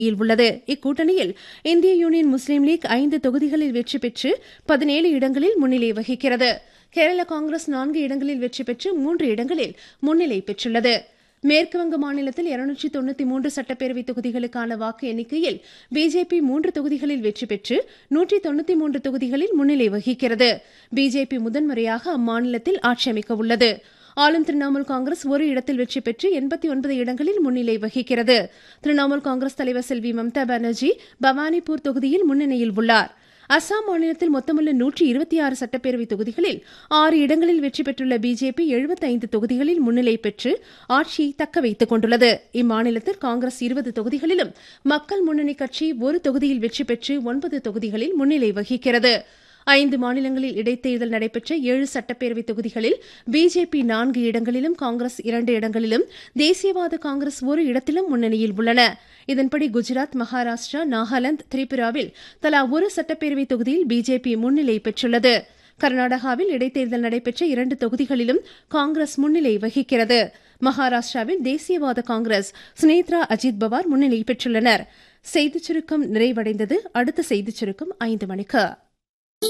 உள்ளது. இக்கூட்டணியில் இந்திய யூனியன் முஸ்லீம் லீக் 5 தொகுதிகளில் வெற்றி பெற்று 17 இடங்களில் முன்னிலை வகிக்கிறது. கேரள காங்கிரஸ் 4 இடங்களில் வெற்றி பெற்று 3 இடங்களில் முன்னிலை பெற்றுள்ளது. மேற்குவங்க மாநிலத்தில் 293 சட்டப்பேரவை தொகுதிகளுக்கான வாக்கு எண்ணிக்கையில் பிஜேபி 3 தொகுதிகளில் வெற்றி பெற்று 193 தொகுதிகளில் முன்னிலை வகிக்கிறது. பிஜேபி முதன்முறையாக அம்மாநிலத்தில் ஆட்சி அமைக்க உள்ளது. ஆளும் திரிணாமுல் காங்கிரஸ் ஒரு இடத்தில் வெற்றி பெற்று 89 இடங்களில் முன்னிலை வகிக்கிறது. திரிணாமுல் காங்கிரஸ் தலைவர் செல்வி மம்தா பானர்ஜி பவானிபூர் தொகுதியில் முன்னணியில் உள்ளார். அசாம் மாநிலத்தில் மொத்தமுள்ள 126 சட்டப்பேரவை தொகுதிகளில் 6 இடங்களில் வெற்றி பெற்றுள்ள பிஜேபி 75 தொகுதிகளில் முன்னிலை பெற்று ஆட்சியை தக்க வைத்துக் கொண்டுள்ளது. இம்மாநிலத்தில் காங்கிரஸ் 20 தொகுதிகளிலும் மக்கள் முன்னணி கட்சி ஒரு தொகுதியில் வெற்றி பெற்று 9 தொகுதிகளில் முன்னிலை வகிக்கிறது. 5 மாநிலங்களில் இடைத்தேர்தல் நடைபெற்ற 7 சட்டப்பேரவை தொகுதிகளில் பிஜேபி 4 இடங்களிலும் காங்கிரஸ் 2 இடங்களிலும் தேசியவாத காங்கிரஸ் ஒரு இடத்திலும் முன்னணியில் உள்ளன. இதன்படி குஜராத், மகாராஷ்டிரா, நாகாலாந்து, திரிபுராவில் தலா ஒரு சட்டப்பேரவை தொகுதியில் பிஜேபி முன்னிலை பெற்றுள்ளது. கர்நாடகாவில் இடைத்தேர்தல் நடைபெற்ற 2 தொகுதிகளிலும் காங்கிரஸ் முன்னிலை வகிக்கிறது. மகாராஷ்டிராவில் தேசியவாத காங்கிரஸ், சுனேத்ரா அஜித் பவார் முன்னிலை பெற்றுள்ளனர். செய்திச் சுருக்கம் நிறைவடைந்தது. அடுத்த செய்திச் சுருக்கம் 5 மணிக்கு.